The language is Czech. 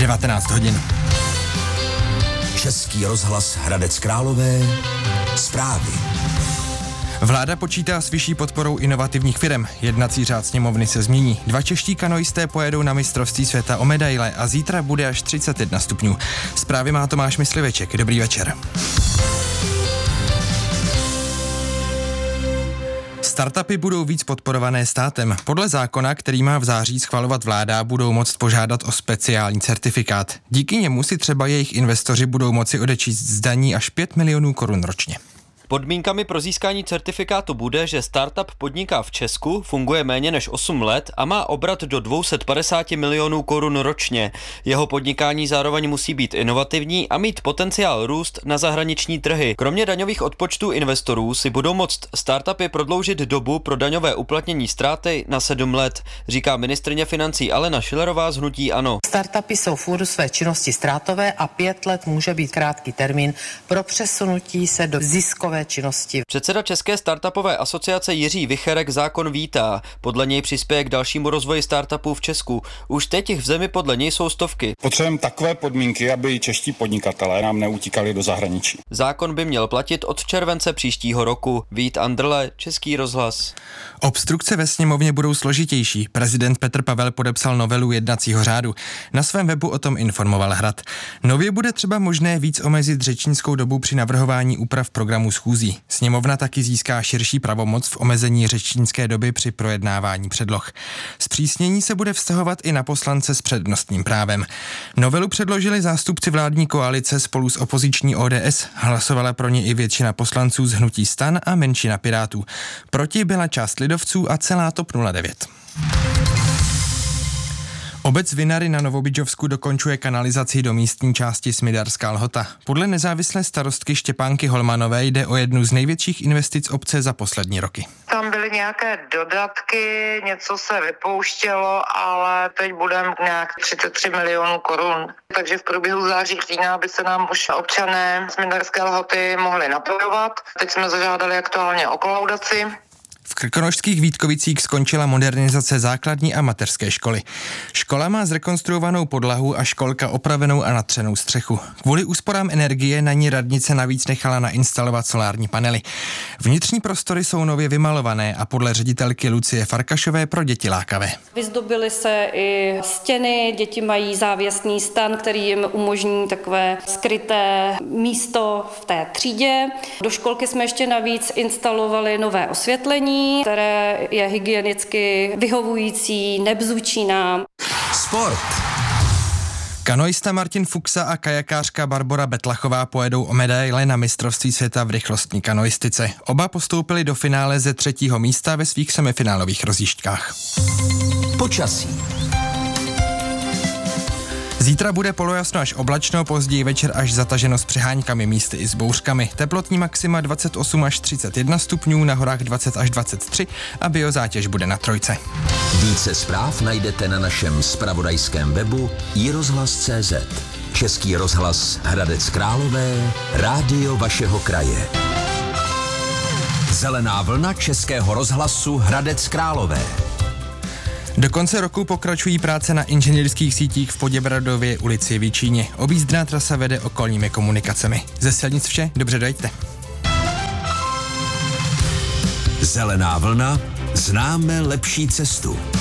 19 hodin. Český rozhlas Hradec Králové. Zprávy. Vláda počítá s vyšší podporou inovativních firem. Jednací řád sněmovny se změní. 2 čeští kanoisté pojedou na mistrovství světa o medaile a zítra bude až 31 stupňů. Zprávy má Tomáš Mysliveček. Dobrý večer. Startupy budou víc podporované státem. Podle zákona, který má v září schvalovat vláda, budou moct požádat o speciální certifikát. Díky němu si třeba jejich investoři budou moci odečíst z daní až 5 milionů korun ročně. Podmínkami pro získání certifikátu bude, že startup podniká v Česku, funguje méně než 8 let a má obrat do 250 milionů korun ročně. Jeho podnikání zároveň musí být inovativní a mít potenciál růst na zahraniční trhy. Kromě daňových odpočtů investorů si budou moct startupy prodloužit dobu pro daňové uplatnění ztráty na 7 let, říká ministryně financí Alena Schillerová z hnutí ANO. Startupy jsou v úvodu své činnosti ztrátové a 5 let může být krátký termín pro přesunutí se do ziskové činnosti. Předseda České startupové asociace Jiří Vicherek zákon vítá. Podle něj přispěje k dalšímu rozvoji startupů v Česku. Už teď jich v zemi podle něj jsou stovky. Potřebujeme takové podmínky, aby čeští podnikatelé nám neutíkali do zahraničí. Zákon by měl platit od července příštího roku. Vít Andrle, Český rozhlas. Obstrukce ve sněmovně budou složitější. Prezident Petr Pavel podepsal novelu jednacího řádu. Na svém webu o tom informoval Hrad. Nově bude třeba možné víc omezit řečnickou dobu při navrhování úprav programu schůzí. Sněmovna taky získá širší pravomoc v omezení řečnické doby při projednávání předloh. Zpřísnění se bude vztahovat i na poslance s přednostním právem. Novelu předložili zástupci vládní koalice spolu s opoziční ODS. Hlasovala pro ně i většina poslanců z hnutí STAN a menšina Pirátů. Proti byla část lidovců a celá TOP 09. Obec Vinary na Novobydžovsku dokončuje kanalizaci do místní části Smidarská Lhota. Podle nezávislé starostky Štěpánky Holmanové jde o jednu z největších investic obce za poslední roky. Tam byly nějaké dodatky, něco se vypouštělo, ale teď budeme nějak 33 milionů korun. Takže v průběhu září října by se nám už občané Smidarské Lhoty mohli napojovat. Teď jsme zažádali aktuálně o kolaudaci. V krkonošských Vítkovicích skončila modernizace základní a mateřské školy. Škola má zrekonstruovanou podlahu a školka opravenou a natřenou střechu. Kvůli úsporám energie na ní radnice navíc nechala nainstalovat solární panely. Vnitřní prostory jsou nově vymalované a podle ředitelky Lucie Farkašové pro děti lákavé. Vyzdobily se i stěny, děti mají závěsný stan, který jim umožní takové skryté místo v té třídě. Do školky jsme ještě navíc instalovali nové osvětlení, které je hygienicky vyhovující, nebzučí nám. Sport. Kanoista Martin Fuxa a kajakářka Barbora Betlachová pojedou o medaile na mistrovství světa v rychlostní kanoistice. Oba postoupili do finále ze 3. místa ve svých semifinálových rozjížďkách. Počasí. Zítra bude polojasno až oblačno, později večer až zataženo s přeháňkami, místy i s bouřkami. Teplotní maxima 28 až 31 stupňů, na horách 20 až 23 a biozátěž bude na 3. Více zpráv najdete na našem zpravodajském webu iRozhlas.cz. Český rozhlas Hradec Králové, rádio vašeho kraje. Zelená vlna Českého rozhlasu Hradec Králové. Do konce roku pokračují práce na inženýrských sítích v Poděbradově ulici v Jičíně. Objízdná trasa vede okolními komunikacemi. Ze silnic vše, dobře dojďte. Zelená vlna, známe lepší cestu.